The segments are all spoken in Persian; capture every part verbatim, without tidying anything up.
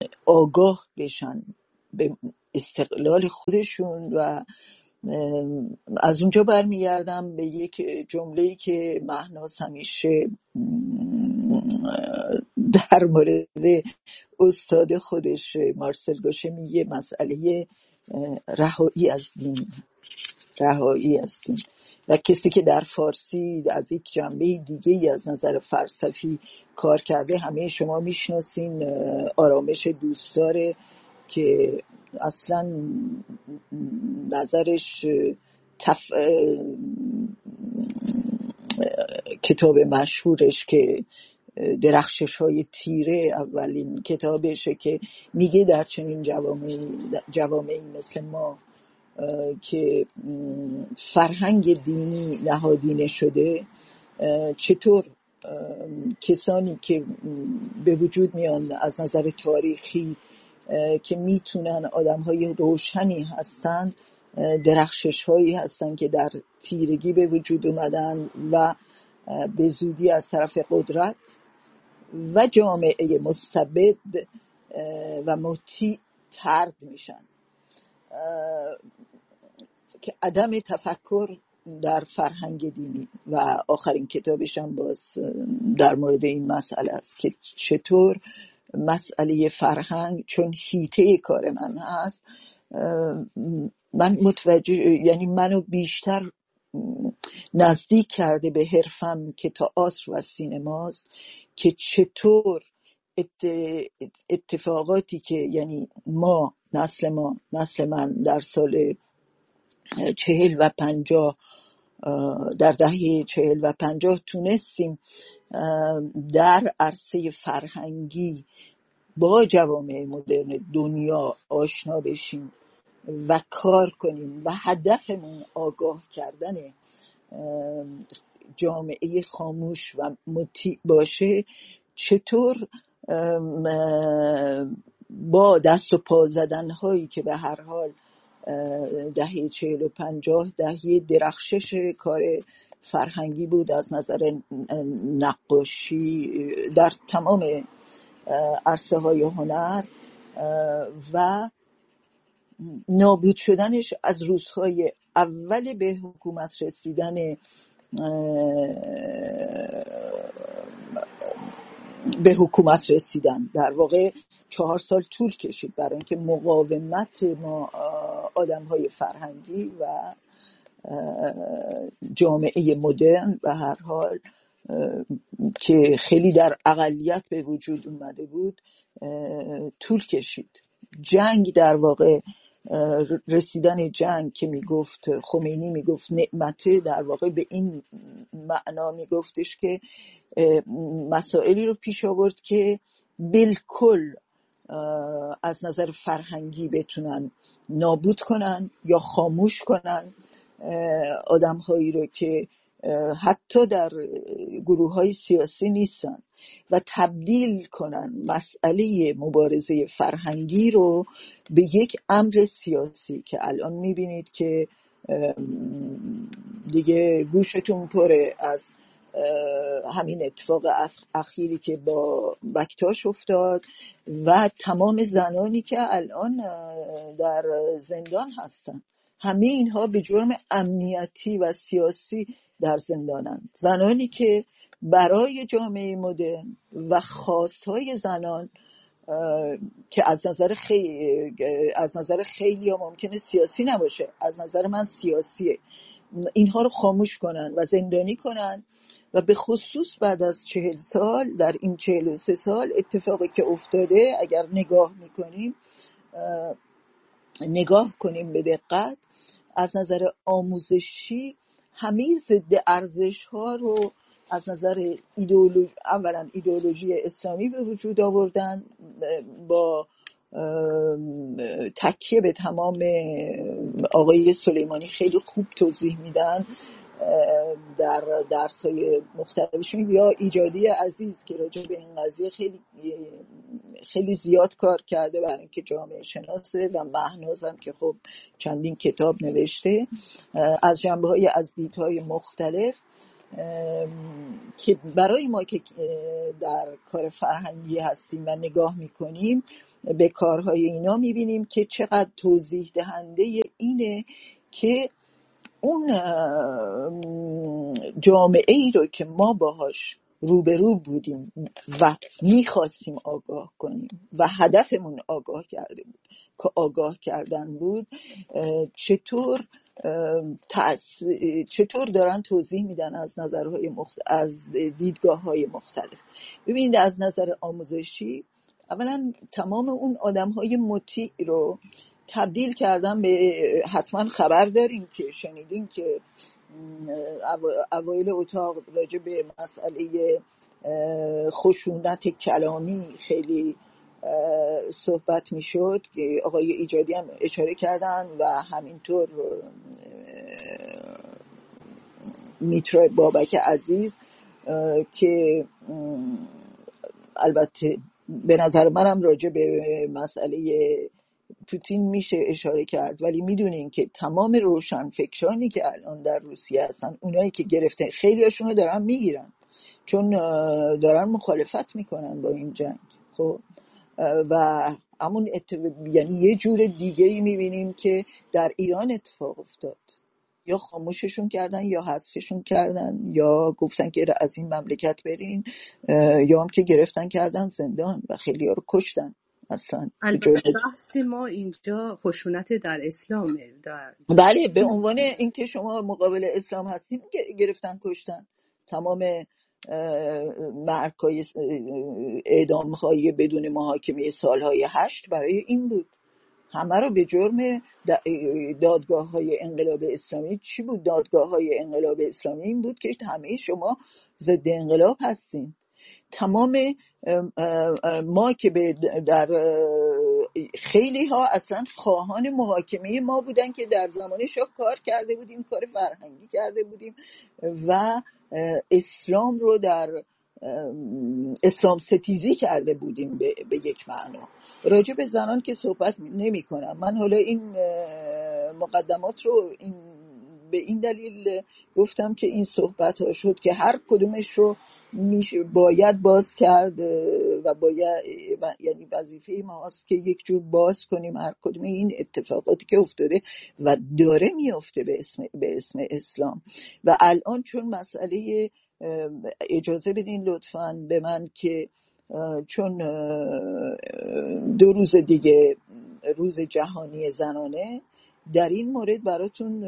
آگاه بشن به استقلال خودشون. و از اونجا برمیگردم به یک جمله‌ای که مهناز همیشه در مورد استاد خودش مارسل گوشه میگه، مسئله رهایی از دین، رهایی از دین. و کسی که در فارسی از یک جنبه دیگه ای از نظر فلسفی کار کرده همه شما میشناسین، آرامش دوستداره، که اصلا نظرش تف... کتاب مشهورش که درخشش های تیره اولین کتابشه که میگه در چنین جوامعی جوامعی مثل ما که فرهنگ دینی نهادینه شده، چطور کسانی که به وجود میان از نظر تاریخی که میتونن آدم‌های روشنی هستن، درخشش هایی هستن که در تیرگی به وجود اومدن و به زودی از طرف قدرت و جامعه مستبد و مطیع طرد میشن، که عدم تفکر در فرهنگ دینی. و آخرین کتابش هم باز در مورد این مسئله است که چطور مسئله فرهنگ، چون حیطه کار من هست، من متوجه، یعنی منو بیشتر نزدیک کرده به حرفم که تئاتر و سینماست، که چطور اتفاقاتی که یعنی ما نسل ما نسل من در سال چهل و پنجاه، در دهه چهل و پنجاه تونستیم در عرصه فرهنگی با جوامع مدرن دنیا آشنا بشیم و کار کنیم و هدفمون آگاه کردن جامعه خاموش و مطیع باشه، چطور با دست و پا زدن هایی که به هر حال دهه چهل و پنجاه دهه درخشش کار فرهنگی بود از نظر نقاشی در تمام عرصه های هنر، و نابود شدنش از روزهای اول به حکومت رسیدن به حکومت رسیدن در واقع چهار سال طول کشید برای اینکه مقاومت ما آدم‌های فرهنگی و جامعه مدرن به هر حال که خیلی در اقلیت به وجود اومده بود طول کشید. جنگ در واقع، رسیدن جنگ که میگفت خمینی میگفت نعمته، در واقع به این معنا میگفتش که مسائلی رو پیش آورد که بالکل از نظر فرهنگی بتونن نابود کنن یا خاموش کنن آدم هایی رو که حتی در گروه های سیاسی نیستن، و تبدیل کنن مسئله مبارزه فرهنگی رو به یک امر سیاسی که الان میبینید که دیگه گوشتون پره از همین اتفاق اخیری که با بکتاش افتاد و تمام زنانی که الان در زندان هستن، همه اینها به جرم امنیتی و سیاسی در زندانن. زنانی که برای جامعه مدرن و خواستهای زنان که از نظر خیلی از نظر خیلی ها ممکنه سیاسی نباشه، از نظر من سیاسیه، اینها رو خاموش کنن و زندانی کنن. و به خصوص بعد از چهل سال، در این چهل و سه سال اتفاقی که افتاده، اگر نگاه میکنیم نگاه کنیم به دقت، از نظر آموزشی همه ضد ارزش ها رو از نظر ایدئولوژی، اولا ایدئولوژی اسلامی به وجود آوردن با تکیه به تمام، آقای سلیمانی خیلی خوب توضیح میدن در درس‌های مختلفشون، یا ایجادی عزیز که راجع به این قضیه خیلی خیلی زیاد کار کرده برای اینکه جامعه شناسه، و مهناز هم که خب چندین کتاب نوشته از جنبه‌های از دیدهای مختلف. که برای ما که در کار فرهنگی هستیم و نگاه میکنیم به کارهای اینا میبینیم که چقدر توضیح دهنده اینه که اون جامعه ای رو که ما باهاش روبرو بودیم و میخواستیم آگاه کنیم و هدفمون آگاه کرده بود که آگاه کردن بود، چطور تأس... چطور دارن توضیح میدن از نظرهای مخت... از دیدگاه‌های مختلف. ببینید از نظر آموزشی اولا تمام اون آدم‌های مطیع رو تبدیل کردن به، حتما خبر داریم که شنیدین که اوایل اتاق راجع به مسئله خشونت کلامی خیلی صحبت میشد که آقای ایجادی هم اشاره کردن و همینطور میترا بابک عزیز که البته به نظر منم راجع به مسئله پوتین میشه اشاره کرد، ولی میدونین که تمام روشنفکرانی که الان در روسیه هستن، اونایی که گرفته خیلی هاشون رو دارن میگیرن چون دارن مخالفت میکنن با این جنگ. خب و همون ات... یعنی یه جور دیگه ای میبینیم که در ایران اتفاق افتاد، یا خاموششون کردن یا حذفشون کردن یا گفتن که از این مملکت برین، یا هم که گرفتن کردن زندان و خیلی ها رو کشتن. اصلا البته بحث ما اینجا خشونت در اسلامه. در بله، به عنوان اینکه شما مقابل اسلام هستین گرفتن کشتن. تمام مرگ‌های اعدام‌های بدون محاکمه سالهای هشت برای این بود. همه رو به جرم دادگاه های انقلاب اسلامی. چی بود دادگاه های انقلاب اسلامی؟ این بود که همه شما ضد انقلاب هستین. تمام ما که در خیلی ها اصلا خواهان محاکمه ما بودن که در زمان شاه کار کرده بودیم، کار فرهنگی کرده بودیم و اسلام رو در اسلام ستیزی کرده بودیم به, به یک معنا. راجع به زنان که صحبت نمی کنم من، حالا این مقدمات رو این به این دلیل گفتم که این صحبت ها شد که هر کدومش رو باید باز کرد و باید، یعنی وظیفه ماست که یک جور باز کنیم هر کدوم این اتفاقاتی که افتاده و داره میفته به اسم به اسم اسلام. و الان چون مسئله، اجازه بدین لطفاً به من که چون دو روز دیگه روز جهانی زنانه، در این مورد براتون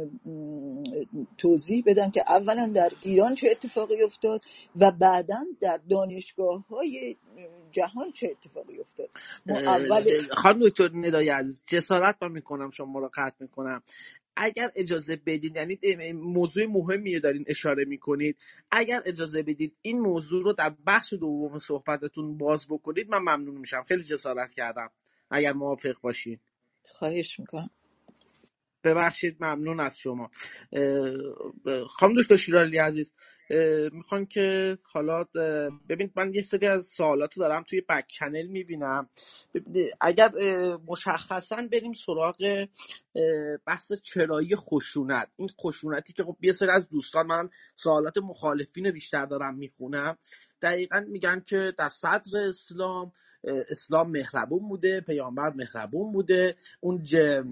توضیح بدم که اولا در ایران چه اتفاقی افتاد و بعدا در دانشگاه‌های جهان چه اتفاقی افتاد. اول خانم دکتر ندای عزیز جسارت من میکنم شما رو قطع میکنم، اگر اجازه بدید، یعنی موضوع مهمی دارین اشاره میکنید، اگر اجازه بدید این موضوع رو در بخش دوم صحبتتون باز بکنید من ممنون میشم. خیلی جسارت کردم، اگر موافق باشین. خواهش میکنم. ببخشید، ممنون از شما. خانم دکتر شیرالی عزیز، میخوان که حالا ببینید من یه سری از سوالاتو دارم توی بک چنل میبینم، اگر مشخصا بریم سراغ بحث چرایی خشونت، این خشونتی که خب یه سری از دوستان، من سوالات مخالفین بیشتر دارم میخونم، دقیقا میگن که در صدر اسلام اسلام مهربون بوده، پیامبر مهربون بوده، اون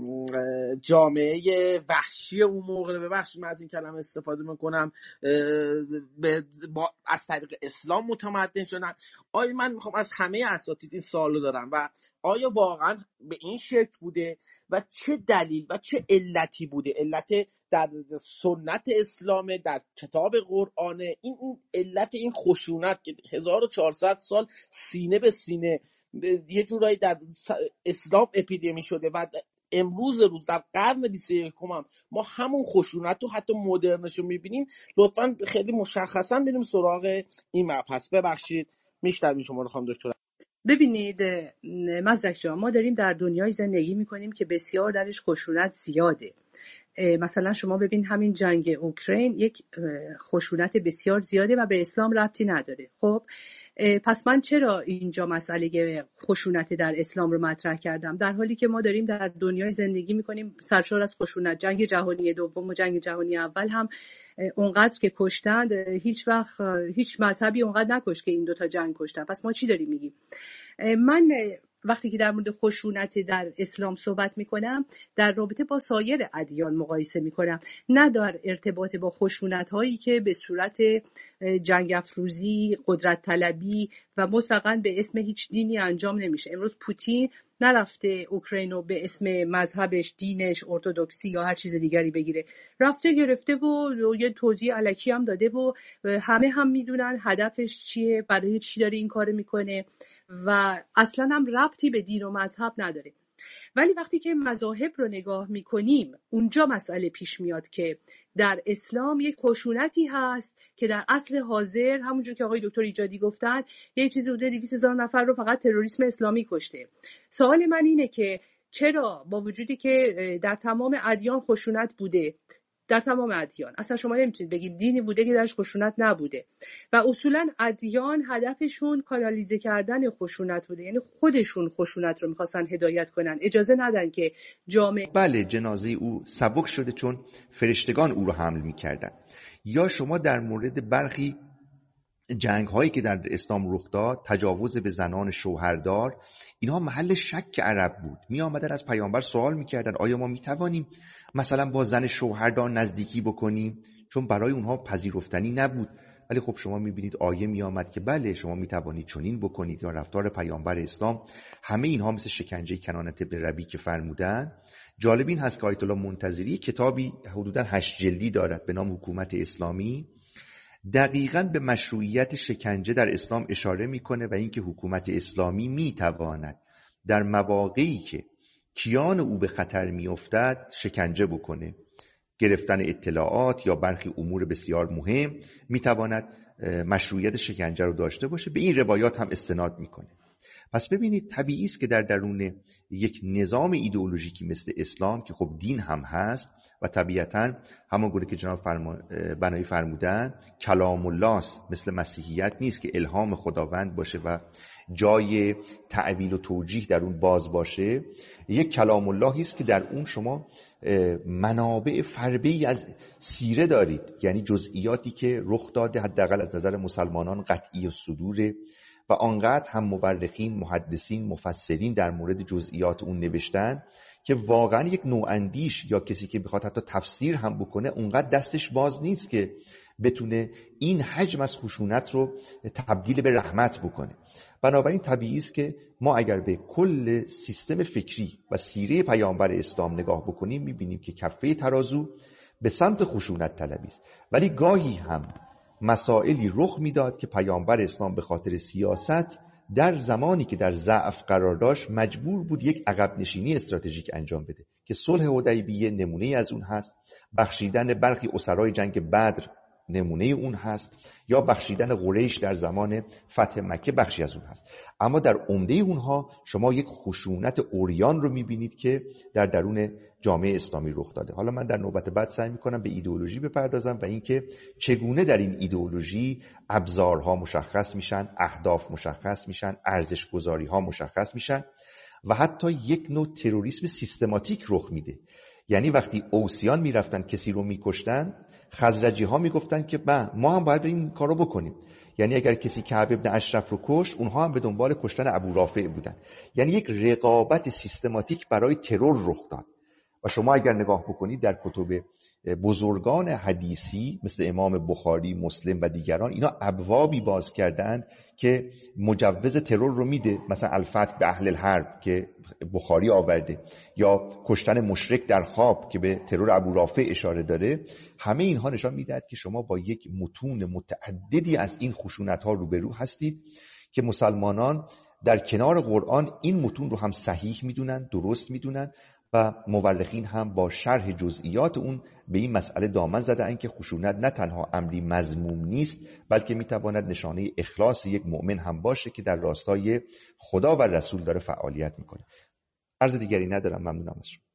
جامعه وحشی اون موقع، ببخشید من از این کلمه استفاده میکنم، با از طریق اسلام متمدن شدن. آیا من میخوام از همه اساتید این سوالو دارم و آیا واقعا به این شکل بوده و چه دلیل و چه علتی بوده؟ علت در سنت اسلام، در کتاب قرآن، این این علت این خشونت که هزار و چهارصد سال سینه به سینه یه جورایی در اسلام اپیدمی شده و امروز روز در قرن بیست و یکم هم ما همون خشونت رو حتی مدرنش رو میبینیم. لطفاً خیلی مشخصا بریم سراغ این مبحث. ببخشید میشنویم شما رو خانم دکتر. ببینید مزدک جان، ما داریم در دنیای زندگی میکنیم که بسیار درش خشونت زیاده. مثلا شما ببین همین جنگ اوکراین یک خشونت بسیار زیاده و به اسلام ربطی نداره. خب پس من چرا اینجا مسئله خشونت در اسلام رو مطرح کردم، در حالی که ما داریم در دنیای زندگی میکنیم سرشار از خشونت. جنگ جهانی دوم و جنگ جهانی اول هم اونقدر که کشتند، هیچ وقت هیچ مذهبی اونقدر نکشت که این دوتا جنگ کشتن. پس ما چی داریم میگیم؟ من وقتی که در مورد خشونت در اسلام صحبت میکنم در رابطه با سایر ادیان مقایسه میکنم، نه در ارتباط با خشونت هایی که به صورت جنگ افروزی، قدرت طلبی و مطلقاً به اسم هیچ دینی انجام نمیشه. امروز پوتین نرفته اوکراین رو به اسم مذهبش، دینش، ارتدوکسی یا هر چیز دیگری بگیره، رفته گرفته و یه توضیح الکی هم داده و همه هم میدونن هدفش چیه، برای چی داره این کارو میکنه و اصلا هم ربطی به دین و مذهب نداره. ولی وقتی که مذاهب رو نگاه میکنیم اونجا مسئله پیش میاد که در اسلام یک خشونتی هست که در اصل حاضر همونجور که آقای دکتر ایجادی گفتن یه چیزی حدود دویست هزار نفر رو فقط تروریسم اسلامی کشته. سوال من اینه که چرا با وجودی که در تمام ادیان خشونت بوده، در تمام ادیان اصلا شما نمیتونید بگید دینی بوده که درش خشونت نبوده و اصولا ادیان هدفشون کانالیزه کردن خشونت بوده، یعنی خودشون خشونت رو میخواستن هدایت کنن، اجازه ندن که جامعه. بله، جنازه او سبک شده چون فرشتگان او رو حمل میکردن. یا شما در مورد برخی جنگ هایی که در اسلام رخ داد، تجاوز به زنان شوهردار، اینها محل شک عرب بود. می آمدن از پیامبر سوال میکردن آیا ما میتوانیم مثلا با زن شوهردار نزدیکی بکنیم، چون برای اونها پذیرفتنی نبود. ولی خب شما میبینید آیه میآمد که بله شما میتوانید چنین بکنید. یا رفتار پیامبر اسلام، همه اینها مثل شکنجه کنانت ابن ربیع که فرمودن. جالب این هست که آیت الله منتظری کتابی حدوداً هشت جلدی دارد به نام حکومت اسلامی، دقیقاً به مشروعیت شکنجه در اسلام اشاره میکنه و اینکه حکومت اسلامی میتواند در مواقعی که کیان او به خطر میافتد شکنجه بکنه، گرفتن اطلاعات یا برخی امور بسیار مهم میتواند مشروعیت شکنجه رو داشته باشه. به این روایات هم استناد میکنه. پس ببینید طبیعی است که در درون یک نظام ایدئولوژیکی مثل اسلام که خب دین هم هست و طبیعتاً همانگونه که جناب فرما... بنایی فرمودن کلام الله است، مثل مسیحیت نیست که الهام خداوند باشه و جای تعویل و توجیه در اون باز باشه. یک کلام اللهی است که در اون شما منابع فربه‌ای از سیره دارید، یعنی جزئیاتی که رخ داده حداقل از نظر مسلمانان قطعی الصدور و آنقدر هم مورخین، محدثین، مفسرین در مورد جزئیات اون نوشتن که واقعا یک نواندیش یا کسی که بخواد حتی تفسیر هم بکنه اونقدر دستش باز نیست که بتونه این حجم از خشونت رو تبدیل به رحمت بکنه. بنابراین طبیعی است که ما اگر به کل سیستم فکری و سیره پیامبر اسلام نگاه بکنیم میبینیم که کفه ترازو به سمت خشونت طلبی است. ولی گاهی هم مسائلی رخ میداد که پیامبر اسلام به خاطر سیاست در زمانی که در ضعف قرار داشت مجبور بود یک عقب نشینی استراتژیک انجام بده که صلح حدیبیه نمونه از اون هست، بخشیدن برخی اسرای جنگ بدر نمونه اون هست، یا بخشیدن قریش در زمان فتح مکه بخشی از اون هست. اما در عمده اونها شما یک خشونت عریان رو میبینید که در درون جامعه اسلامی رخ داده. حالا من در نوبت بعد سعی میکنم به ایدئولوژی بپردازم و اینکه چگونه در این ایدئولوژی ابزارها مشخص میشن، اهداف مشخص میشن، ارزش‌گذاری‌ها مشخص میشن و حتی یک نوع تروریسم سیستماتیک رخ میده. یعنی وقتی اوسیان میرفتن کسی رو میکشتن، خزرجی ها میگفتن که ما هم باید این کارو بکنیم. یعنی اگر کسی کعب ابن اشرف رو کشت، اونها هم به دنبال کشتن ابو رافع بودن. یعنی یک رقابت سیستماتیک برای ترور رخ داد. و شما اگر نگاه بکنید در کتب بزرگان حدیثی مثل امام بخاری، مسلم و دیگران، اینا ابوابی باز کردند که مجوز ترور رو میده، مثلا الفتح به اهل الحرب که بخاری آورده، یا کشتن مشرک در خواب که به ترور ابو رافع اشاره داره. همه اینها نشان میدهد که شما با یک متون متعددی از این خشونت ها روبرو هستید که مسلمانان در کنار قرآن این متون رو هم صحیح میدونن، درست میدونن و مورخین هم با شرح جزئیات اون به این مسئله دامن زدن که خشونت نه تنها امری مذموم نیست بلکه میتواند نشانه اخلاص یک مؤمن هم باشه که در راستای خدا و رسول داره فعالیت میکنه. عرض دیگری ندارم. ممنونم از شما.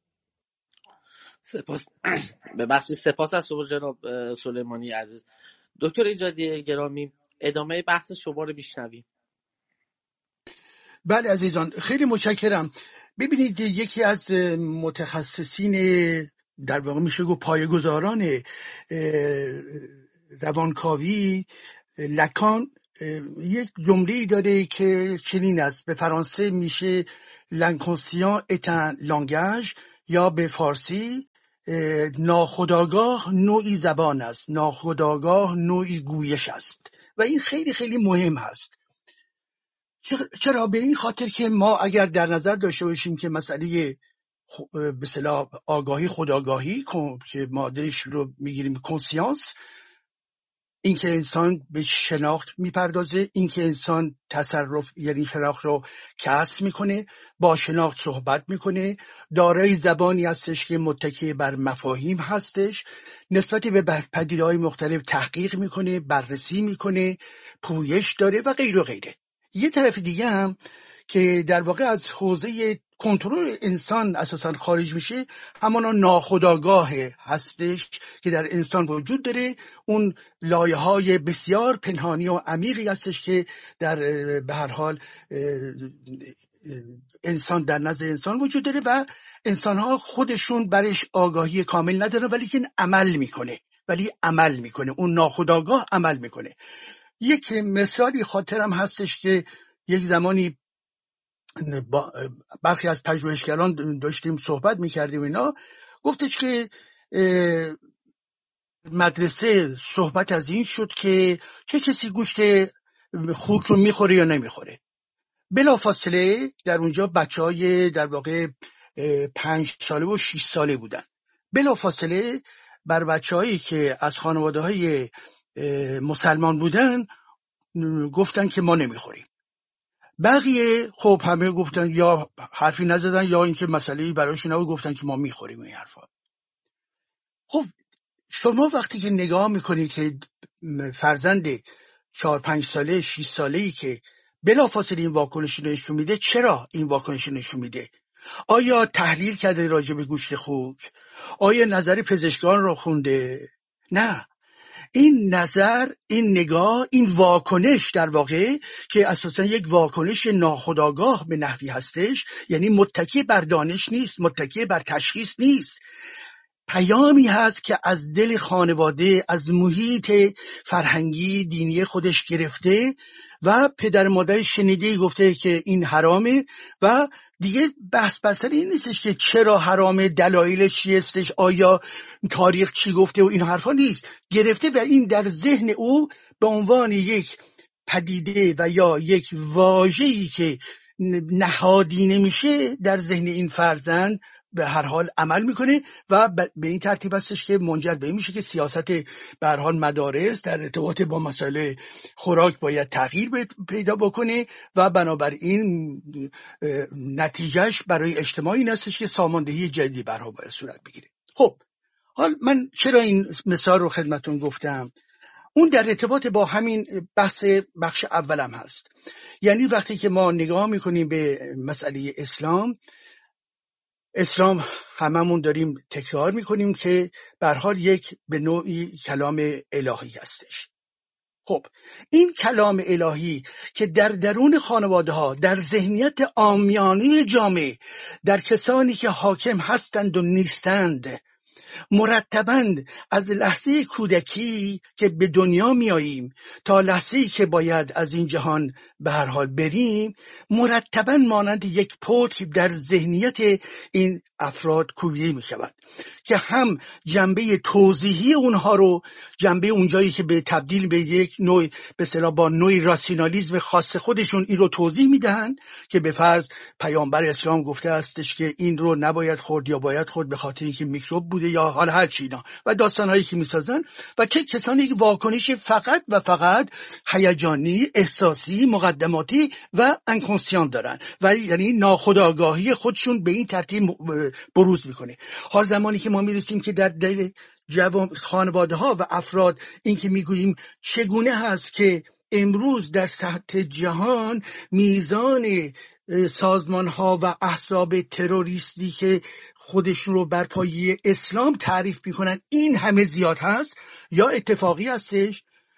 سپاس. ببخشید سپاس از شما جناب سلیمانی عزیز. دکتر ایجادی گرامی، ادامه بحث شما رو میشنویم. بله عزیزان، خیلی متشکرم. ببینید، یکی از متخصصین در واقع میشه گفت پایه‌گذاران روانکاوی، لکان، یک جمله‌ای داره که چنین است، به فرانسه میشه l'inconscient est un langage، یا به فارسی ناخودآگاه نوعی زبان است، ناخودآگاه نوعی گویش است. و این خیلی خیلی مهم هست. چرا؟ به این خاطر که ما اگر در نظر داشته باشیم که مسئله به اصطلاح آگاهی خودآگاهی که ما درش رو میگیریم کنسیانس، این که انسان به شناخت میپردازه، این که انسان تصرف یعنی شناخت رو کسب میکنه، با شناخت صحبت میکنه، دارای زبانی هستش که متکی بر مفاهیم هستش، نسبت به پدیده‌های مختلف تحقیق میکنه، بررسی میکنه، پویش داره و غیر و غیره. یه طرف دیگه هم که در واقع از حوزه کنترل انسان اساساً خارج میشه، همانا ناخودآگاه هستش که در انسان وجود داره. اون لایه‌های بسیار پنهانی و عمیقی هستش که در به هر حال انسان در نزد انسان وجود داره و انسان‌ها خودشون برش آگاهی کامل ندارن، ولی که عمل میکنه ولی عمل میکنه اون ناخودآگاه عمل میکنه. یک مثالی خاطرم هستش که یک زمانی با برخی از پژوهشگران داشتیم صحبت میکردیم، اینا گفتش که مدرسه صحبت از این شد که چه کسی گوشت خوک رو میخوره یا نمیخوره. بلا فاصله در اونجا بچهای در واقع پنج ساله و شش ساله بودن. بلا فاصله بر بچه‌هایی که از خانواده‌های مسلمان بودن گفتن که ما نمیخوریم. بقیه خب همه گفتن، یا حرفی نزدن یا اینکه مسئله‌ای براشون نبود، گفتن که ما میخوریم این حرفا. خب شما وقتی که نگاه میکنید که فرزند چهار پنج ساله شش ساله‌ای که بلافاصله این واکنش رو نشون میده، چرا این واکنش رو نشون میده؟ آیا تحلیل کرده راجع به گوشت خوک؟ آیا نظر پزشکان رو خونده؟ نه، این نظر، این نگاه، این واکنش در واقع که اساسا یک واکنش ناخودآگاه به نحوی هستش، یعنی متکی بر دانش نیست، متکی بر تشخیص نیست، پیامی هست که از دل خانواده، از محیط فرهنگی دینی خودش گرفته و پدر مادر شنیده گفته که این حرامه و دیگه بحث بر سر این نیستش که چرا حرامه، دلایلش چی هستش، آیا تاریخ چی گفته و این حرفا نیست، گرفته و این در ذهن او به عنوان یک پدیده و یا یک واژه‌ای که نهادینه میشه در ذهن این فرزند به هر حال عمل میکنه و به این ترتیب هستش که منجر به این میشه که سیاست به هر حال مدارس در ارتباط با مسائل خوراک باید تغییر پیدا بکنه و بنابراین نتیجهش برای اجتماعی این هستش که ساماندهی جدیدی برها باید صورت بگیره. خب حال من چرا این مثال رو خدمتون گفتم؟ اون در ارتباط با همین بحث بخش اولم هست. یعنی وقتی که ما نگاه میکنیم به مسئله اسلام، اسلام هممون داریم تکرار میکنیم که به هر حال یک به نوعی کلام الهی هستش. خب این کلام الهی که در درون خانواده ها، در ذهنیت عامیانه جامعه، در کسانی که حاکم هستند و نیستند، مرتباً از لحظه کودکی که به دنیا میاییم تا لحظه‌ای که باید از این جهان به هر حال بریم، مرتباً مانند یک پتک در ذهنیت این افراد کوبیده می شود که هم جنبه توضیحی اونها رو، جنبه اونجایی که به تبدیل به یک نوع به اصطلاح با نوع راسیونالیسم خاص خودشون این رو توضیح میدن که به فرض پیامبر اسلام گفته استش که این رو نباید خورد یا باید خورد به خاطر اینکه میکروب بوده یا حال هر چی اینا و داستانهایی که میسازن، و چه کسانی که واکنش فقط و فقط هیجانی، احساسی، مقدماتی و انکانسیان دارن و یعنی ناخودآگاهی خودشون به این ترتیب بروز میکنه. حال زمانی که ما میرسیم که در دل جوان خانواده ها و افراد این که میگوییم چگونه هست که امروز در سطح جهان میزان سازمان ها و احزاب تروریستی که خودشون رو بر پایه اسلام تعریف میکنن این همه زیاد هست، یا اتفاقی هستش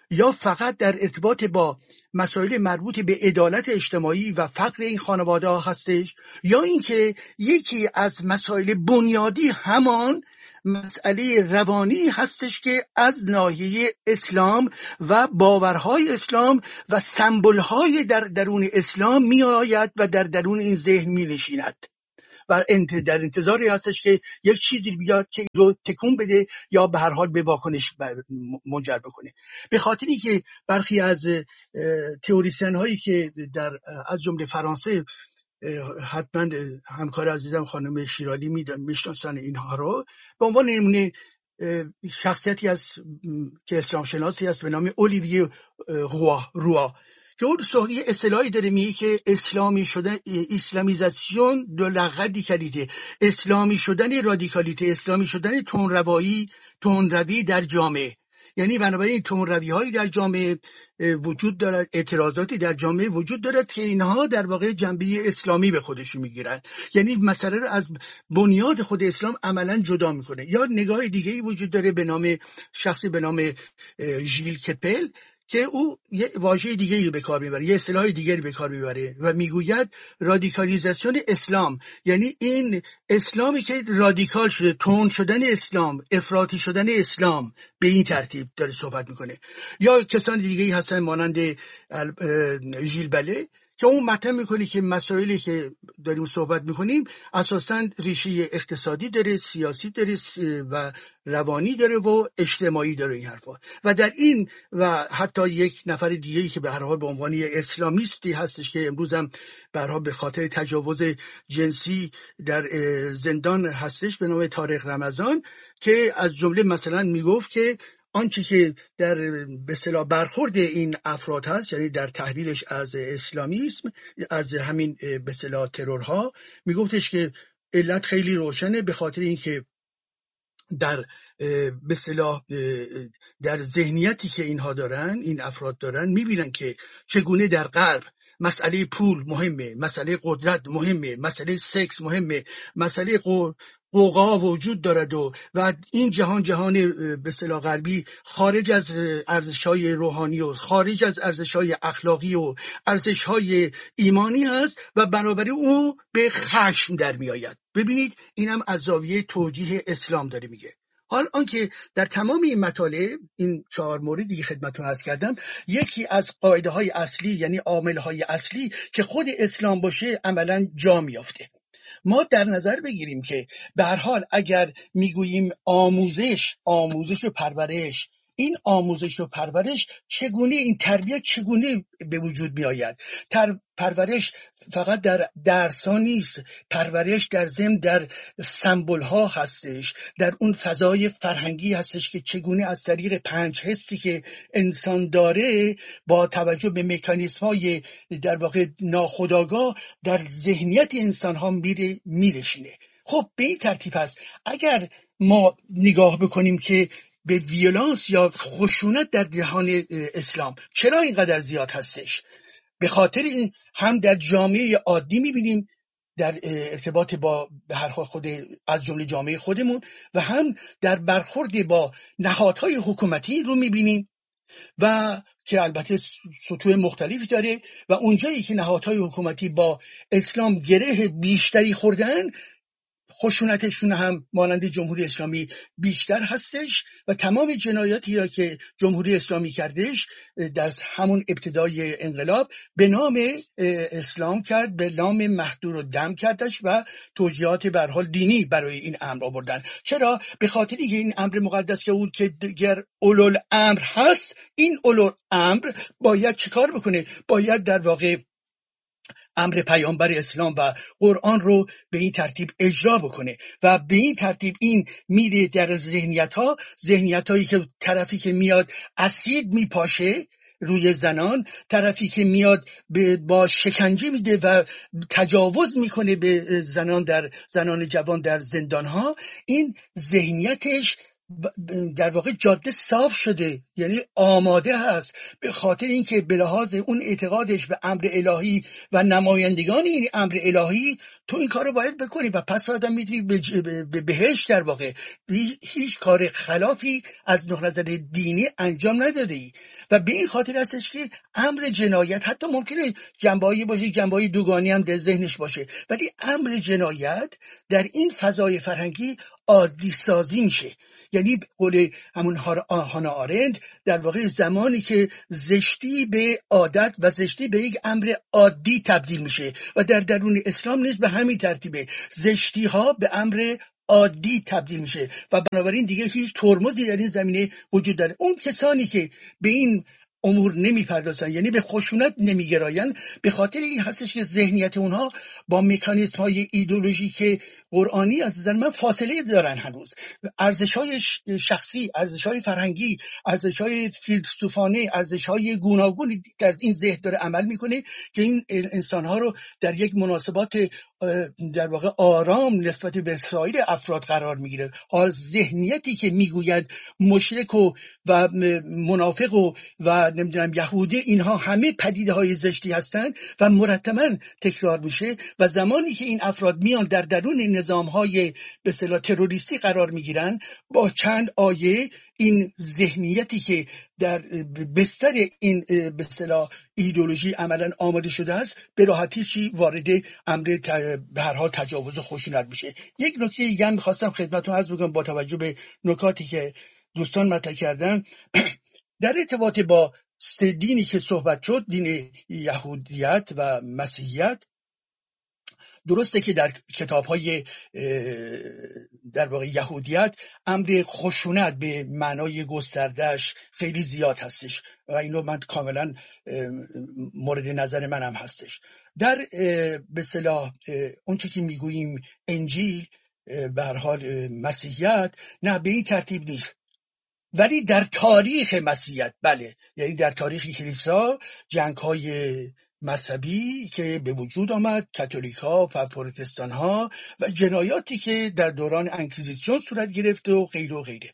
یا فقط در ارتباط با مسائل مربوط به عدالت اجتماعی و فقر این خانواده ها هستش، یا اینکه یکی از مسائل بنیادی همان مسئله روانی هستش که از ناحیه اسلام و باورهای اسلام و سمبولهای در درون اسلام می آید و در درون این ذهن می نشیند و در انتظاری هستش که یک چیزی بیاد که رو تکون بده یا به هر حال به واکنش منجر بکنه. به خاطری که برخی از تئوریسین هایی که در از جمله فرانسه، حتما همکار عزیزم خانم شیرالی میشناسن اینها رو، به عنوان نمونه شخصیتی از که اسلام شناسی است به نام اولیویه روا روا که اون صحیح اصطلاحی داره، میگه که اسلامی شدن، اسلامیزاسیون دو لا رادیکالیته، اسلامی شدن رادیکالیته، اسلامی شدن تندروایی تندروی در جامعه. یعنی بنابراین تندروی هایی در جامعه وجود دارد، اعتراضاتی در جامعه وجود دارد که اینها در واقع جنبه اسلامی به خودش میگیرن، یعنی مسئله رو از بنیاد خود اسلام عملا جدا میکنه. یا نگاه دیگه‌ای وجود داره به نام شخصی به نام ژیل کپل که او یه واژه دیگه‌ای رو به کار میبره، یه اصطلاح دیگری به کار میبره و میگوید رادیکالیزاسیون اسلام، یعنی این اسلامی که رادیکال شده، تند شدن اسلام، افراطی شدن اسلام، به این ترتیب داره صحبت میکنه. یا کسان دیگه‌ای هستن مانند ژیل بله که اون مطرح میکنه که مسائلی که داریم صحبت میکنیم اساساً ریشه اقتصادی داره، سیاسی داره و روانی داره و اجتماعی داره این حرفا. و در این و حتی یک نفر دیگه‌ای که به هر حال به عنوان اسلامیستی هستش که امروز هم به هر حال به خاطر تجاوز جنسی در زندان هستش به نام طارق رمضان، که از جمله مثلا میگفت که آنچه که در به اصطلاح برخورد این افراد هست، یعنی در تحلیلش از اسلامیسم، از همین به اصطلاح ترورها، میگفتش که علت خیلی روشنه، به خاطر اینکه در به اصطلاح در ذهنیتی که اینها دارن، این افراد دارن، میبینن که چگونه در غرب مسئله پول مهمه، مسئله قدرت مهمه، مسئله سکس مهمه، مسئله قوقا وجود دارد و و این جهان جهان به اصطلاح غربی خارج از ارزش‌های روحانی و خارج از ارزش‌های اخلاقی و ارزش‌های ایمانی هست و بنابراین او به خشم در میآید. ببینید اینم از زاویه توجیه اسلام داره میگه. حال آنکه در تمام این مطالب، این چهار موردی که خدمتتون عرض کردم، یکی از قاعده‌های اصلی یعنی عامل‌های اصلی که خود اسلام باشه عملاً جا میافته. ما در نظر بگیریم که به هر حال اگر میگوییم آموزش آموزش و پرورش، این آموزش و پرورش چگونه، این تربیت چگونه به وجود می آید؟ تر پرورش فقط در درس ها نیست، پرورش در ضمن در سمبل ها هستش، در اون فضای فرهنگی هستش که چگونه از طریق پنج حسی که انسان داره با توجه به مکانیزم های در واقع ناخودآگاه در ذهنیت انسان ها میره میرشینه. خب به این ترتیب هست اگر ما نگاه بکنیم که به ویولانس یا خشونت در جهان اسلام چرا اینقدر زیاد هستش، به خاطر این هم در جامعه عادی میبینیم در ارتباط با به هر حال خود از جمله جامعه خودمون و هم در برخورد با نهادهای حکومتی رو میبینیم و که البته سطوح مختلفی داره و اونجایی که نهادهای حکومتی با اسلام گره بیشتری خوردن خشونتشون هم مانند جمهوری اسلامی بیشتر هستش و تمام جنایاتی را که جمهوری اسلامی کردش در همون ابتدای انقلاب به نام اسلام کرد، به نام مهدور و دم کردش و توجیهات به هر حال دینی برای این امر آوردن. چرا؟ به خاطری که این امر مقدس که اون که دیگر اولوالامر هست، این اولوالامر باید چیکار بکنه؟ باید در واقع امر پیامبر اسلام و قرآن رو به این ترتیب اجرا بکنه و به این ترتیب این میره در ذهنیت ها ذهنیت هایی که طرفی که میاد اسید میپاشه روی زنان، طرفی که میاد با شکنجه میده و تجاوز میکنه به زنان در زنان جوان در زندان ها، این ذهنیتش در واقع جاده صاف شده، یعنی آماده هست، به خاطر اینکه به لحاظ اون اعتقادش به امر الهی و نمایندگان این امر الهی تو این کار رو باید بکنی و پس آدم میتونی به بهشت. در واقع هیچ کار خلافی از نظر دینی انجام نداده ای و به این خاطر هستش که امر جنایت حتی ممکنه جنبه‌ای باشه، جنبه‌ای دوگانی هم در ذهنش باشه، ولی امر جنایت در این فضای فرهنگی عادی سازی میشه. یعنی قول همون هانا آرند در واقع زمانی که زشتی به عادت و زشتی به یک امر عادی تبدیل میشه و در درون اسلام نیز به همین ترتیبه، زشتی ها به امر عادی تبدیل میشه و بنابراین دیگه هیچ ترمزی در این زمینه وجود داره. اون کسانی که به این امور نمیپردازن، یعنی به خشونت نمیگراین، به خاطر این هستش که ذهنیت اونها با مکانیزم های ایدئولوژیک قرآنی از نظر من فاصله دارن. هنوز ارزش های شخصی، ارزش های فرهنگی، ارزش های فیلسوفانه، ارزش های گوناگون در این ذهن داره عمل میکنه که این انسان ها رو در یک مناسبات در واقع آرام نسبت به سایر افراد قرار میگیره. حال ذهنیتی که میگوید مشرک و و منافق و و نمیدونم یهودی، اینها همه پدیده های زشتی هستند و مرتبا تکرار میشه و زمانی که این افراد میان در درون نظام های به اصطلاح تروریستی قرار میگیرن، با چند آیه این ذهنیتی که در بستر این به اصطلاح ایدئولوژی عملا آماده شده است به راحتی چی وارد امر به هر حال تجاوز و خشونت میشه. یک نکته دیگه هم می‌خواستم خدمتتون عرض بکنم با توجه به نکاتی که دوستان مطرح کردن در ارتباط با سه دینی که صحبت شد، دین یهودیت و مسیحیت. درسته که در کتاب‌های در واقع یهودیت امر خشونت به معنای گستردهش خیلی زیاد هستش و اینو من کاملا مورد نظر منم هستش. در به اصطلاح اون چیزی که میگوییم انجیل به هر حال مسیحیت، نه به این ترتیب نیست، ولی در تاریخ مسیحیت بله، یعنی در تاریخ کلیسا جنگ‌های مذهبی که به وجود آمد، کاتولیک ها و پروتستان ها و جنایاتی که در دوران انکیزیسیون صورت گرفت و غیره و غیره.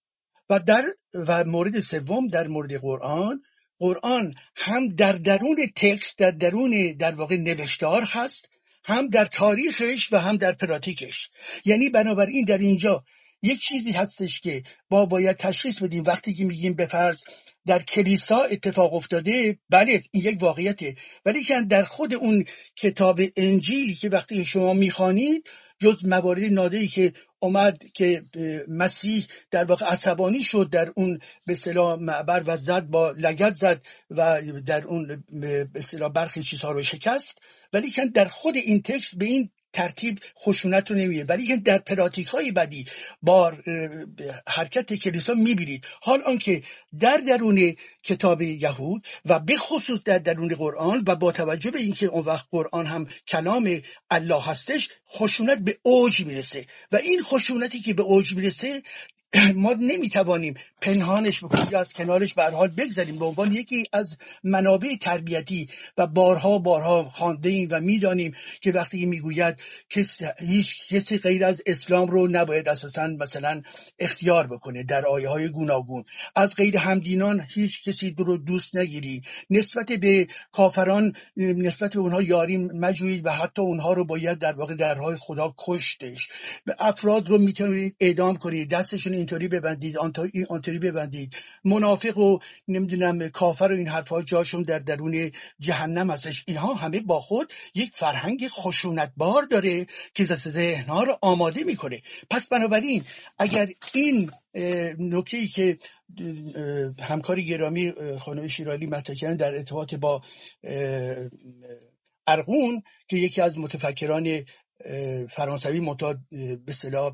و در و مورد سوم در مورد قرآن، قرآن هم در درون تکست، در درون در واقع نوشتار هست، هم در تاریخش و هم در پراتیکش. یعنی بنابراین در اینجا یک چیزی هستش که با باید تشخیص بدیم. وقتی که میگیم به فرض در کلیسا اتفاق افتاده، بله این یک واقعیته، ولی که در خود اون کتاب انجیلی که وقتی شما میخوانید، جز موارد نادری که اومد که مسیح در واقع عصبانی شد در اون به اصطلاح معبر و زد با لگد زد و در اون به اصطلاح برخی چیزها رو شکست، ولی که در خود این تکست به این ترتیب خشونت رو نمیره، ولی که در پراتیک های بعدی با حرکت کلیسا میبینید. حال آنکه در درون کتاب یهود و به خصوص در درون قرآن و با توجه به اینکه اون وقت قرآن هم کلام الله هستش، خشونت به اوج میرسه و این خشونتی که به اوج میرسه ما نمیتوانیم پنهانش بکنیم یا از کنارش به هر حال بگذاریم. به عنوان یکی از منابع تربیتی و بارها بارها خوانده ایم و میدانیم که وقتی میگوید کس هیچ کسی غیر از اسلام رو نباید اساساً مثلا اختیار بکنه، در آیه های گوناگون از غیر همدینان هیچ کسی رو دوست نگیرید، نسبت به کافران نسبت به اونها یاری مجوید و حتی اونها رو باید در واقع در راه خدا کشتش، افراد رو میتونید اعدام کنید، دستشون اینطوری ببندید، آنطوری ببندید، منافق و نمیدونم کافر و این حرفا جاشون در درون جهنم هستش. اینها همه با خود یک فرهنگ خشونتبار داره که ذهنها رو آماده میکنه. پس بنابراین اگر این نکته‌ای که همکاری گرامی خانم شیرالی مطرح کردن در ارتباط با ارغون که یکی از متفکران فرانسوی معتاد به اصطلاح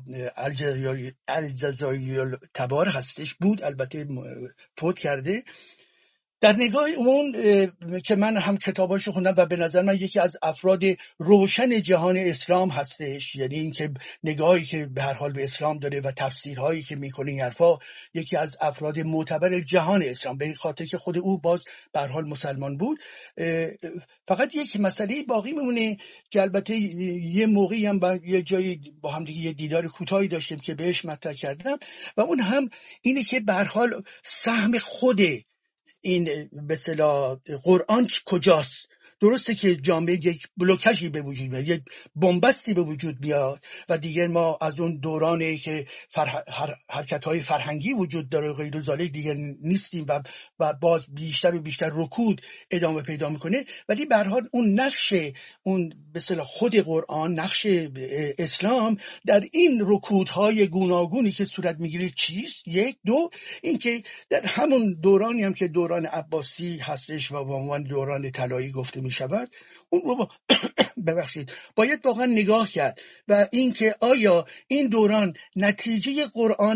الجزایر تبار هستش بود، البته فوت کرده، در نگاه اون که من هم کتاباشو خوندم و به نظر من یکی از افراد روشن جهان اسلام هستش، یعنی این که نگاهی که به هر حال به اسلام داره و تفسیرهایی که میکنه این حرفا، یکی از افراد معتبر جهان اسلام، به خاطر که خود او باز به هر حال مسلمان بود. فقط یک مسئله باقی میمونه که البته یه موقعی هم با یه جایی با هم دیگه یه دیدار کوتاهی داشتیم که بهش مطرح کردم، و اون هم اینه که به هر حال سهم خود این به اصطلاح قرآن کجاست. درسته که جامعه یک بلوکشی به وجود میاد، یک بنبستی به وجود بیاد و دیگه ما از اون دورانی که فرح... حرکت‌های فرهنگی وجود داره غیر ذالک دیگه نیستیم و و باز بیشتر و بیشتر رکود ادامه پیدا میکنه. ولی به هر حال اون نقش اون به اصطلاح خود قرآن، نقش اسلام در این رکودهای گوناگونی که صورت میگیره چیست؟ یک. دو، اینکه در همون دورانی هم که دوران عباسی هستش و به عنوان دوران طلایی گفته می شود، اون رو ببخشید باید واقعا نگاه کرد و اینکه آیا این دوران نتیجه قرآن